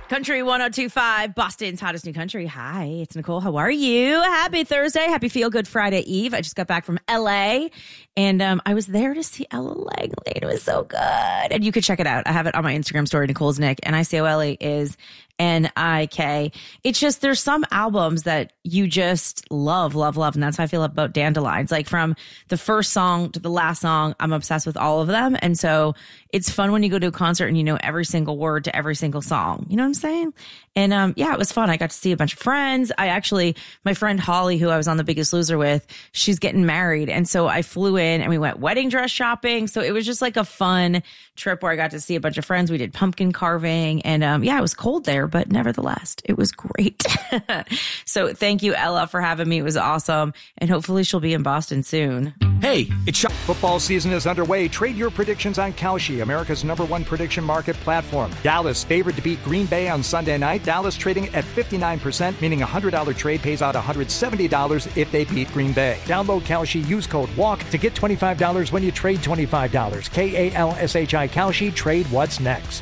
Country 102.5, Boston's hottest new country. Hi, it's Nicole. How are you? Happy Thursday. Happy Feel Good Friday Eve. I just got back from LA and I was there to see Ella Langley. It was so good. And you could check it out. I have it on my Instagram story, Nicole's Nick. NICOLE is NIK. It's just, there's some albums that you just love. And that's how I feel about Dandelions. Like from the first song to the last song, I'm obsessed with all of them. And so it's fun when you go to a concert and you know every single word to every single song. You know what I'm saying? And yeah, it was fun. I got to see a bunch of friends. My friend Holly, who I was on The Biggest Loser with, she's getting married. And so I flew in and we went wedding dress shopping. So it was just like a fun trip where I got to see a bunch of friends. We did pumpkin carving and yeah, it was cold there, but nevertheless, it was great. So thank you, Ella, for having me. It was awesome. And hopefully she'll be in Boston soon. Hey, it's football season is underway. Trade your predictions on Kalshi, America's #1 prediction market platform. Dallas favored to beat Green Bay on Sunday night. Dallas trading at 59%, meaning a $100 trade pays out $170 if they beat Green Bay. Download Kalshi, use code WALK to get $25 when you trade $25. KALSHI Kalshi, trade what's next.